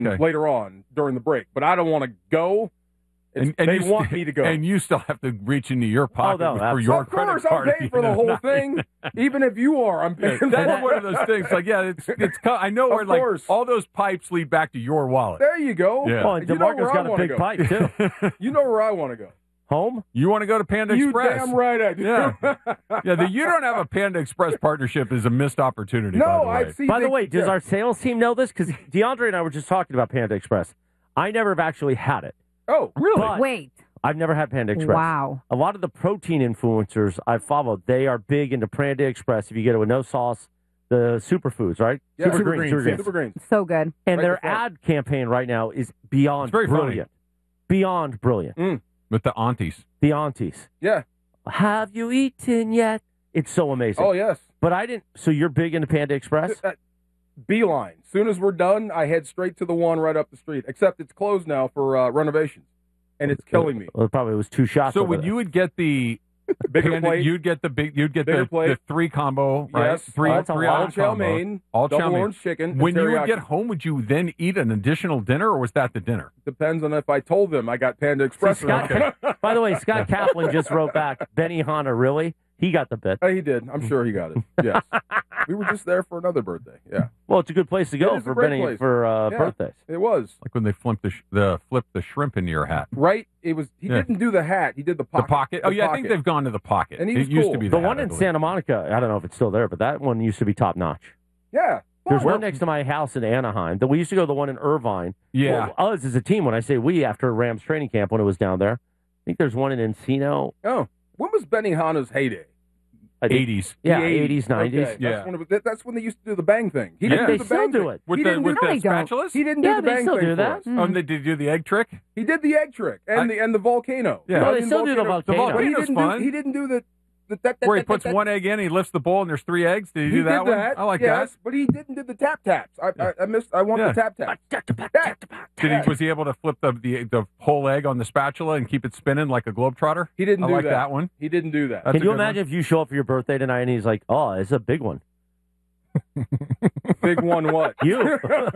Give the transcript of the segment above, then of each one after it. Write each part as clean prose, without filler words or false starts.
later on during the break, but I don't want to go. They want me to go. And you still have to reach into your pocket for your credit card. Of course, I'm paying for the whole thing. Even if you are, I'm paying for it. That's one of those things. Like, I know where like all those pipes lead back to your wallet. There you go. Yeah. Well, and DeMarco's got a big pipe, too. You know where I want to go. Home? You want to go to Panda Express? You damn right I do. Yeah. You don't have a Panda Express partnership is a missed opportunity. No, I see. By the way, does our sales team know this? Because DeAndre and I were just talking about Panda Express. I never have actually had it. Oh, really? Wait. I've never had Panda Express. Wow. A lot of the protein influencers I've followed, they are big into Panda Express. If you get it with no sauce, the superfoods, right? Yeah, Super greens. So good. And their ad campaign right now is beyond brilliant. Beyond brilliant. With the aunties. The aunties. Yeah. Have you eaten yet? It's so amazing. Oh, yes. But I didn't. So you're big into Panda Express? Beeline. As soon as we're done, I head straight to the one right up the street. Except it's closed now for renovations. And it's killing me. Well, it probably was 2 shots. So when you would get the bigger plate, you'd get the 3 combo, right? Yes, three all combo, chow mein, all double chow mein. orange chicken. When you would teriyaki. get home, would you then eat an additional dinner, or was that the dinner? Depends on if I told them I got Panda Express. By the way, Scott Kaplan just wrote back, Benny Hanna, really? He got the bit. He did. I'm sure he got it. Yes. We were just there for another birthday. Yeah. Well, it's a good place to go for Benny for birthdays. It was. Like when they flipped the shrimp into your hat. Right? It was. He didn't do the hat. He did the pocket. The pocket? Oh, yeah, I think they've gone to the pocket. And it used to be the hat, one in Santa Monica, I don't know if it's still there, but that one used to be top notch. Yeah. There's one next to my house in Anaheim. We used to go to the one in Irvine. Yeah. Well, us as a team, when I say we, after Rams training camp when it was down there, I think there's one in Encino. Oh. When was Benny Hanna's heyday? 80s. Yeah, 80s, 90s. Okay. Yeah. That's when they used to do the bang thing. He didn't do they the still bang do thing. it. With He the didn't do spatulas? He didn't do the they bang still thing do that. for us. Did you do the egg trick? He did the egg trick and the volcano. Yeah. No, they still do the volcano. But he Volcano's didn't fun. he didn't do the Where he puts one egg in, he lifts the bowl, and there's 3 eggs. Did he do that did one? that. I like yes, that. but he didn't do the tap taps. I missed. I want the tap taps. Was he able to flip the whole egg on the spatula and keep it spinning like a globetrotter? He didn't do like that one. He didn't do that. Can you imagine if you show up for your birthday tonight and he's like, "Oh, it's a big one." Big one, what? You.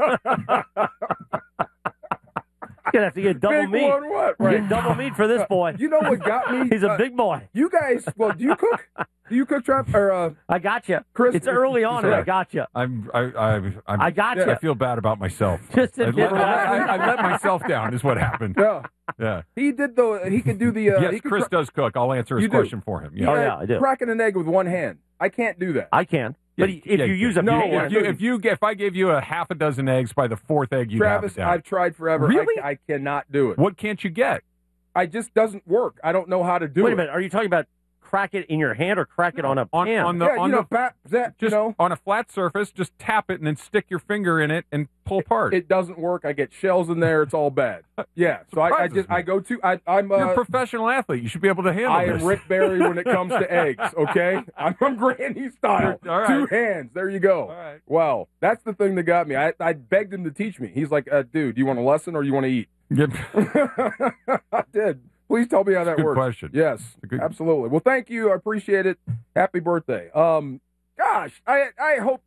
You're gonna have to get double Big meat. one, what? You Right. get double meat for this boy. You know what got me? He's a big boy. You guys, well, do you cook? Do you cook, Trev? Or I got you, Chris? It's early on, and I got you. I got you. I feel bad about myself. Just I let myself down. Is what happened. Yeah. Yeah. He did He could do the. Yes, Chris does cook. I'll answer his You do. question for him. Yeah. Oh yeah, I do. Cracking an egg with one hand. I can't do that. I can. But if you use a No, big one, if I gave you a half a dozen eggs, by the 4th egg you have Travis, it down. I've tried forever. Really? I cannot do it. What can't you get? I just doesn't work. I don't know how to do it. wait a minute. Are you talking about crack it in your hand or crack it on a pan? On a flat surface, just tap it and then stick your finger in it and pull apart. It doesn't work. I get shells in there. It's all bad. Yeah. So I'm You're a professional athlete. You should be able to handle I this. am Rick Barry when it comes to eggs. Okay, I'm Granny style. All right. 2 hands. There you go. All right. Wow, that's the thing that got me. I begged him to teach me. He's like, dude, do you want a lesson or you want to eat? Yep. I did. Please tell me how that Good works. question. Yes, absolutely. Well, thank you. I appreciate it. Happy birthday. Gosh, I hope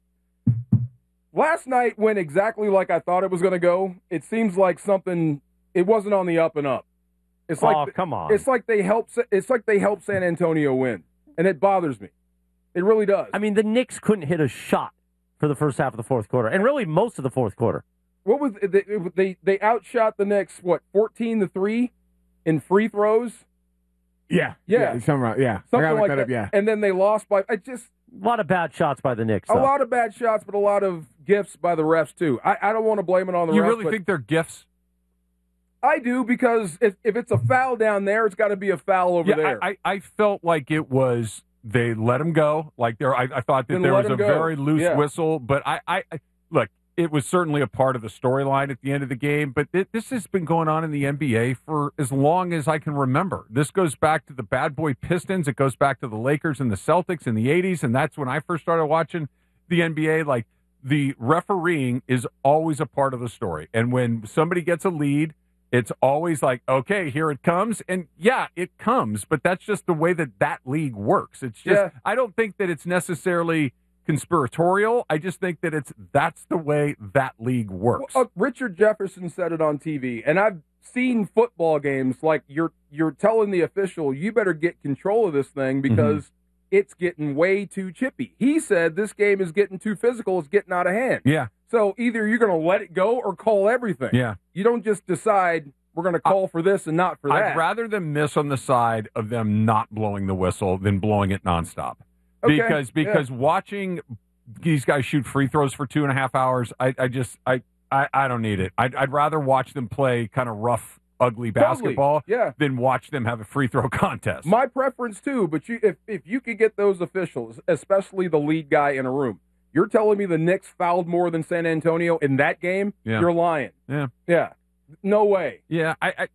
last night went exactly like I thought it was going to go. It seems like it wasn't on the up and up. It's like come on. It's like they helped San Antonio win, and it bothers me. It really does. I mean, the Knicks couldn't hit a shot for the first half of the fourth quarter, and really most of the fourth quarter. What was they outshot the Knicks 14-3 in free throws? Yeah. Something like that. Up, yeah. And then they lost by a lot of bad shots by the Knicks. A lot of bad shots, but a lot of gifts by the refs too. I don't want to blame it on the refs. You really think they're gifts? I do, because if it's a foul down there, it's got to be a foul over there. I felt like it was they let him go. Like I thought that Then there let was a him go. very loose Yeah. whistle, but I look. It was certainly a part of the storyline at the end of the game, but this has been going on in the NBA for as long as I can remember. This goes back to the bad boy Pistons. It goes back to the Lakers and the Celtics in the 80s, and that's when I first started watching the NBA. Like, the refereeing is always a part of the story. And when somebody gets a lead, it's always like, okay, here it comes. And, yeah, it comes, but that's just the way that league works. It's just I don't think that it's necessarily – conspiratorial. I just think that that's the way that league works. Well, Richard Jefferson said it on TV, and I've seen football games like you're telling the official, you better get control of this thing because it's getting way too chippy. He said this game is getting too physical. It's getting out of hand. Yeah. So either you're going to let it go or call everything. Yeah. You don't just decide we're going to call for this and not for that. I'd rather them miss on the side of them not blowing the whistle than blowing it nonstop. Okay. Because watching these guys shoot free throws for 2.5 hours, I don't need it. I'd rather watch them play kind of rough, ugly basketball than watch them have a free throw contest. My preference too, but if you could get those officials, especially the lead guy in a room, you're telling me the Knicks fouled more than San Antonio in that game? Yeah. You're lying. Yeah. No way. Yeah,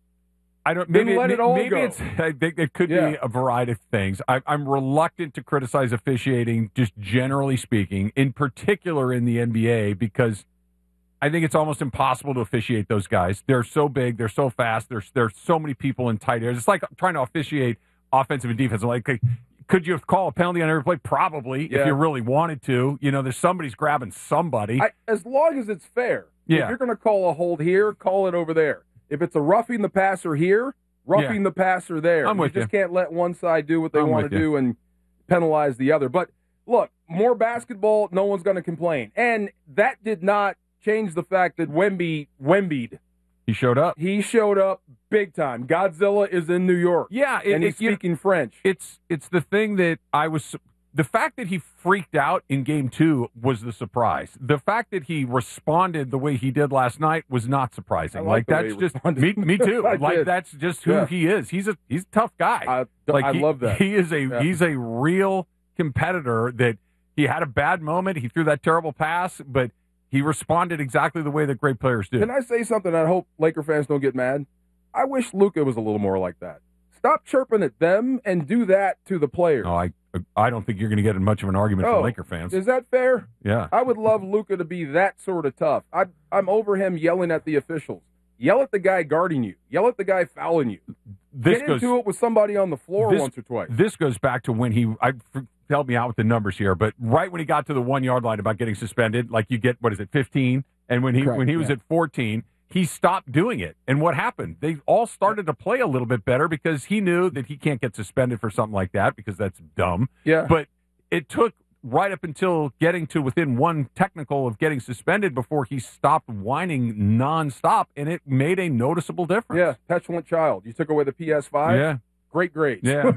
I don't. Then Maybe let it all maybe go. I think it could be a variety of things. I'm reluctant to criticize officiating, just generally speaking, in particular in the NBA, because I think it's almost impossible to officiate those guys. They're so big, they're so fast, there's so many people in tight areas. It's like trying to officiate offensive and defensive. Like, could you call a penalty on every play? Probably, if you really wanted to. There's somebody's grabbing somebody. As long as it's fair. Yeah. If you're going to call a hold here, call it over there. If it's a roughing the passer here, roughing the passer there. I'm with you. Just can't let one side do what they want to do and penalize the other. But look, more basketball, no one's going to complain. And that did not change the fact that Wemby'd. He showed up. He showed up big time. Godzilla is in New York. Yeah, and he's speaking French. It's the thing that the fact that he freaked out in game 2 was the surprise. The fact that he responded the way he did last night was not surprising. That's just me too. That's just who he is. He's a tough guy. I love that. He's a real competitor. That he had a bad moment. He threw that terrible pass, but he responded exactly the way that great players do. Can I say something? I hope Laker fans don't get mad. I wish Luka was a little more like that. Stop chirping at them and do that to the players. No, I don't think you're going to get in much of an argument from Laker fans. Is that fair? Yeah. I would love Luka to be that sort of tough. I'm over him yelling at the officials. Yell at the guy guarding you. Yell at the guy fouling you. Get into it with somebody on the floor once or twice. This goes back to when help me out with the numbers here, but right when he got to the 1 yard line about getting suspended, like you get, 15? And when he was at 14, he stopped doing it. And what happened? They all started to play a little bit better because he knew that he can't get suspended for something like that because that's dumb. Yeah. But it took right up until getting to within one technical of getting suspended before he stopped whining nonstop, and it made a noticeable difference. Yeah, petulant child. You took away the PS5? Yeah. Great grades. Yeah.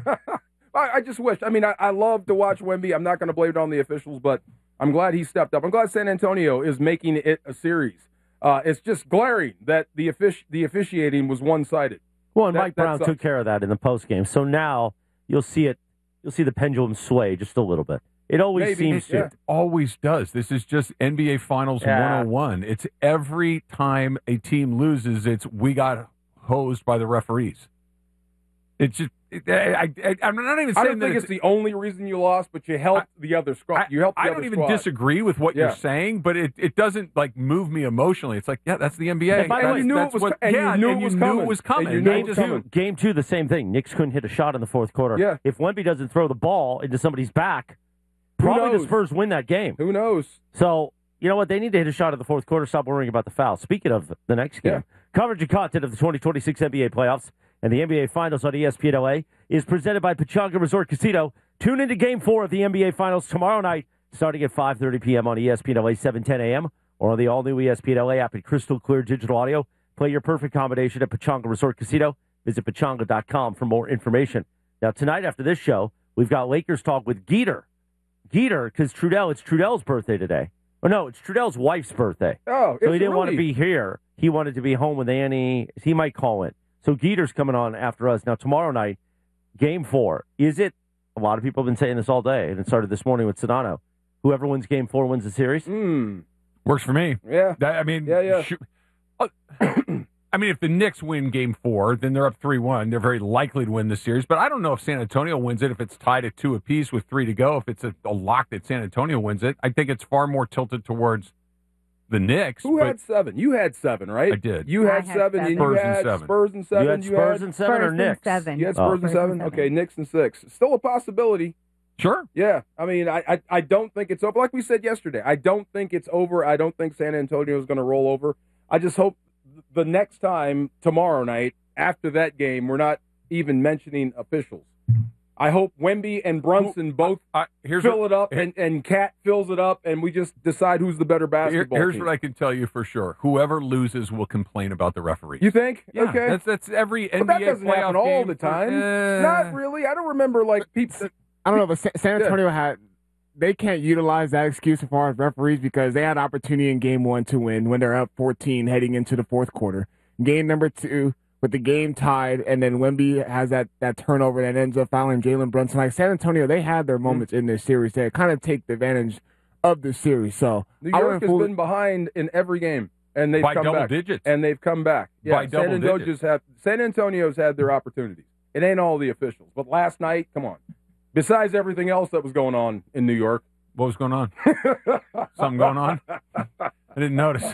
I just wish. I mean, I love to watch Wemby. I'm not going to blame it on the officials, but I'm glad he stepped up. I'm glad San Antonio is making it a series. It's just glaring that the officiating was one-sided. Well, and Mike Brown took care of that in the postgame. So now you'll see it. You'll see the pendulum sway just a little bit. It always seems to. It always does. This is just NBA Finals 101. It's every time a team loses, we got hosed by the referees. It's just. I'm not even saying I don't think it's the only reason you lost, but you helped the other squad. I don't even disagree with what you're saying, but it doesn't move me emotionally. It's like, that's the NBA. And you knew it was coming. Game 2, the same thing. Knicks couldn't hit a shot in the fourth quarter. Yeah. If Wemby doesn't throw the ball into somebody's back, probably the Spurs win that game. Who knows? So, you know what? They need to hit a shot in the fourth quarter. Stop worrying about the foul. Speaking of the next game, coverage and content of the 2026 NBA playoffs and the NBA Finals on ESPN LA is presented by Pechanga Resort Casino. Tune into Game 4 of the NBA Finals tomorrow night, starting at 5:30 p.m. on ESPN LA, 7:10 a.m., or on the all-new ESPN LA app and crystal clear digital audio. Play your perfect combination at Pechanga Resort Casino. Visit Pechanga.com for more information. Now, tonight after this show, we've got Lakers talk with Geeter. Geeter, because it's Trudell's birthday today. Oh, no, it's Trudell's wife's birthday. Oh, so he didn't want to be here. He wanted to be home with Annie. He might call in. So Geeter's coming on after us. Now, tomorrow night, Game 4. Is it, a lot of people have been saying this all day, and it started this morning with Sedano, whoever wins Game 4 wins the series? Works for me. Yeah. I mean, if the Knicks win Game 4, then they're up 3-1. They're very likely to win the series. But I don't know if San Antonio wins it, if it's tied at 2 apiece with 3 to go, if it's a lock that San Antonio wins it. I think it's far more tilted towards the Knicks. Who had 7? You had 7, right? I did. You had 7, and you had Spurs and 7. You had Spurs and 7 or Knicks? 7. You had Spurs and 7? Okay, Knicks and 6. Still a possibility. Sure. Yeah, I mean, I don't think it's over. Like we said yesterday, I don't think it's over. I don't think San Antonio is going to roll over. I just hope the next time, tomorrow night, after that game, we're not even mentioning officials. I hope Wemby and Brunson both fill it up, and Cat fills it up, and we just decide who's the better basketball Here's team. what I can tell you for sure. Whoever loses will complain about the referee. You think? Yeah, Okay. That's every NBA But that doesn't playoff happen all game the time. Not really. I don't remember, people. I don't know, but San Antonio they can't utilize that excuse as far as referees because they had an opportunity in game 1 to win when they're up 14 heading into the fourth quarter. Game number 2, with the game tied, and then Wemby has that turnover that ends up fouling Jalen Brunson. Like San Antonio, they had their moments in this series. They kind of take the advantage of the series. So New York has been behind in every game, and they've by come double back. digits. And they've come back. Yeah, By double digits. San Antonio's had their opportunities. It ain't all the officials, but last night, come on. Besides everything else that was going on in New York, What was going on? Something going on? I didn't notice.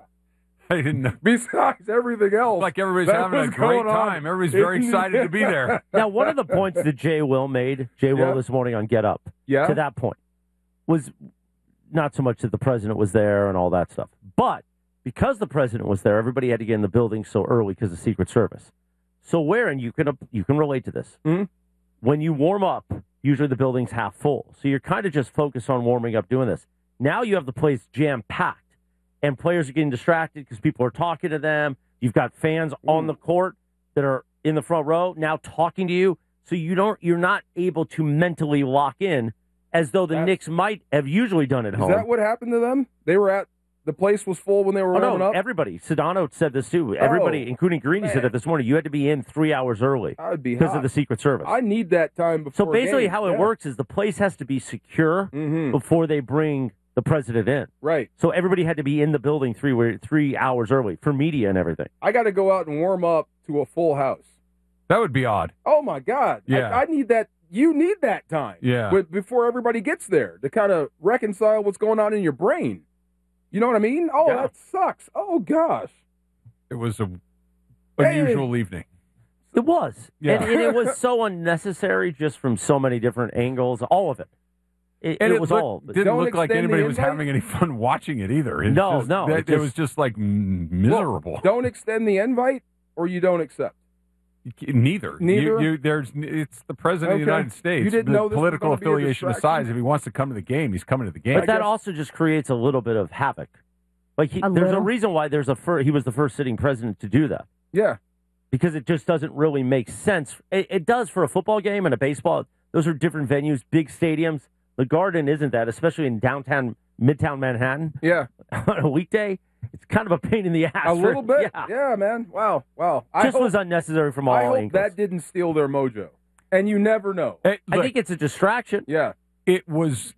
I didn't know. Besides everything else, Like everybody's that having a was great going on time. Everybody's very in- excited to be there. Now, one of the points that Jay Will made, Yeah. this morning on Get Up, Yeah. to that point, was not so much that the president was there and all that stuff, but because the president was there, everybody had to get in the building so early because of Secret Service. So and you can relate to this. Mhm. When you warm up, usually the building's half full. So you're kind of just focused on warming up doing this. Now you have the place jam-packed, and players are getting distracted because people are talking to them. You've got fans on the court that are in the front row now talking to you. So you're not able to mentally lock in as though the Knicks might have usually done at home. Is that what happened to them? The place was full when they were warming up? Everybody. Sedano said this too. Everybody, including Greeny, said it this morning. You had to be in 3 hours early I would be because hot. of the Secret Service. I need that time before. So basically, games. how it works is the place has to be secure before they bring the president in. Right. So everybody had to be in the building 3 hours early for media and everything. I got to go out and warm up to a full house. That would be odd. Oh my God! Yeah. I need that. You need that time. Yeah. Before everybody gets there to kind of reconcile what's going on in your brain. You know what I mean? Oh, Yeah. that sucks. Oh gosh. It was a unusual evening. It was. Yeah. And it was so unnecessary just from so many different angles, all of it. And It was all. didn't Don't look like extend the anybody was invite? having any fun watching it either. It's No, just, no, It it was just like miserable. Well, don't extend the invite, or you don't accept. Neither. Neither? It's the president of the Okay. United States. You didn't the know this was political gonna be a affiliation distraction? aside, if he wants to come to the game, he's coming to the game. But that guess- also just creates a little bit of havoc. Like there's a little? reason why he was the first sitting president to do that. Yeah. Because it just doesn't really make sense. It does for a football game and a baseball. Those are different venues, big stadiums. The Garden isn't that, especially in Midtown Manhattan. Yeah. On a weekday, it's kind of a pain in the ass. A little bit. Yeah. Yeah, man. Wow. Just was unnecessary from all I hope angles. that didn't steal their mojo. And you never know. I think it's a distraction. Yeah. It was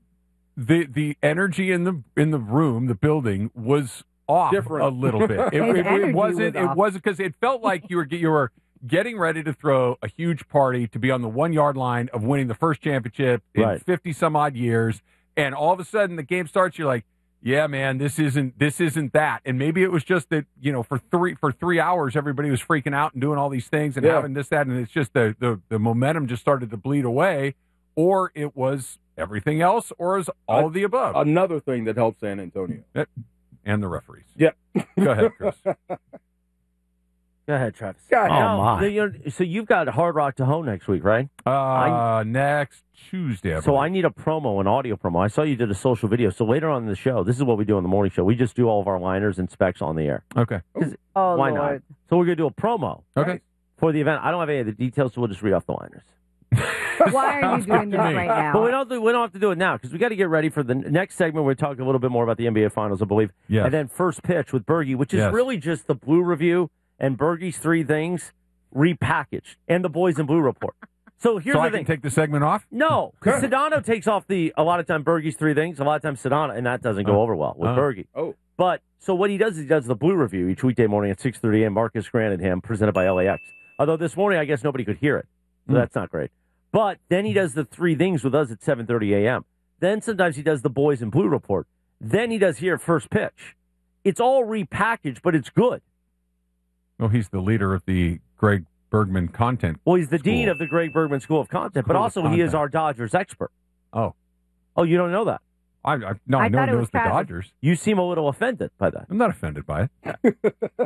the energy in the room, the building was off Different. a little bit. His energy was It off. wasn't because it felt like you were getting ready to throw a huge party to be on the 1 yard line of winning the first championship in Right. 50 some odd years, and all of a sudden the game starts. You're like, yeah, man, this isn't that. And maybe it was just that for 3 hours everybody was freaking out and doing all these things and Yeah. having this, that, and it's just the momentum just started to bleed away, or it was everything else, or is all of the above. Another thing that helps San Antonio. And the referees. Yep. Go ahead, Chris. Go ahead, Travis. God, So you've got Hard Rock to Home next week, right? Next Tuesday. So I need a promo, an audio promo. I saw you did a social video. So later on in the show, this is what we do on the morning show. We just do all of our liners and specs on the air. Okay. Oh, Why Lord. not? So we're going to do a promo Okay. for the event. I don't have any of the details, so we'll just read off the liners. Why are you doing this right now? But we don't have to do it now because we got to get ready for the next segment. We're talking a little bit more about the NBA Finals, I believe. Yes. And then first pitch with Bergie, which is Yes. really just the Blue Review and Bergie's three things repackaged and the Boys in Blue Report. So here's So the I thing. can take the segment off? No, because Sedano takes off a lot of time Bergie's three things, a lot of time Sedano, and that doesn't go over well with Bergie. Oh. But so what he does is he does the Blue Review each weekday morning at 6:30 a.m. Marcus Grant and him, presented by LAX. Although this morning I guess nobody could hear it, so that's not great. But then he does the three things with us at 7:30 a.m. Then sometimes he does the Boys in Blue Report. Then he does here at First Pitch. It's all repackaged, but it's good. Well, he's the leader of the Greg Bergman content. Well, he's the School. dean of the Greg Bergman School of Content, but School of also he is Content. our Dodgers expert. Oh, you don't know that? I know I no thought one it knows was the Travis. Dodgers. You seem a little offended by that. I'm not offended by it.